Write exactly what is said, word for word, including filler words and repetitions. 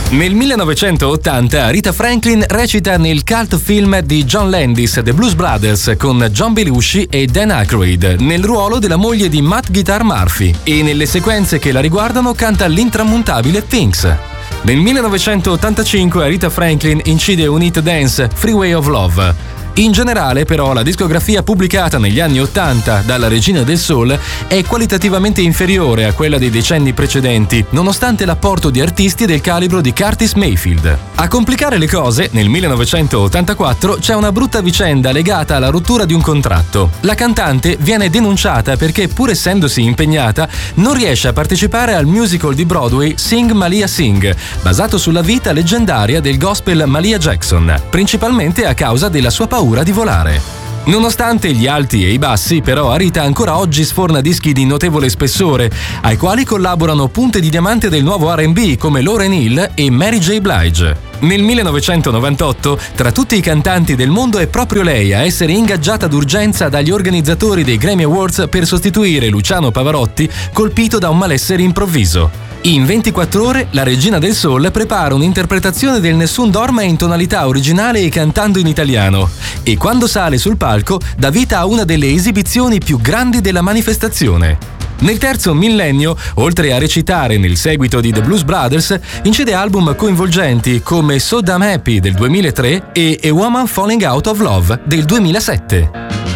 Nel millenovecentottanta Aretha Franklin recita nel cult film di John Landis, The Blues Brothers, con John Belushi e Dan Aykroyd, nel ruolo della moglie di Matt Guitar Murphy, e nelle sequenze che la riguardano canta l'intramontabile Things. Nel millenovecentottantacinque Aretha Franklin incide un hit dance, Freeway of Love. In generale, però, la discografia pubblicata negli anni ottanta dalla regina del soul è qualitativamente inferiore a quella dei decenni precedenti, nonostante l'apporto di artisti del calibro di Curtis Mayfield. A complicare le cose, nel millenovecentottantaquattro c'è una brutta vicenda legata alla rottura di un contratto. La cantante viene denunciata perché, pur essendosi impegnata, non riesce a partecipare al musical di Broadway Sing Malia Sing, basato sulla vita leggendaria del gospel Malia Jackson, principalmente a causa della sua paura di volare. Nonostante gli alti e i bassi, però, Aretha ancora oggi sforna dischi di notevole spessore, ai quali collaborano punte di diamante del nuovo R and B come Lauryn Hill e Mary J. Blige. Nel millenovecentonovantotto, tra tutti i cantanti del mondo, è proprio lei a essere ingaggiata d'urgenza dagli organizzatori dei Grammy Awards per sostituire Luciano Pavarotti, colpito da un malessere improvviso. In ventiquattro ore, la regina del soul prepara un'interpretazione del Nessun Dorma in tonalità originale e cantando in italiano, e quando sale sul palco dà vita a una delle esibizioni più grandi della manifestazione. Nel terzo millennio, oltre a recitare nel seguito di The Blues Brothers, incide album coinvolgenti come So Damn Happy del duemilatré e A Woman Falling Out of Love del duemilasette.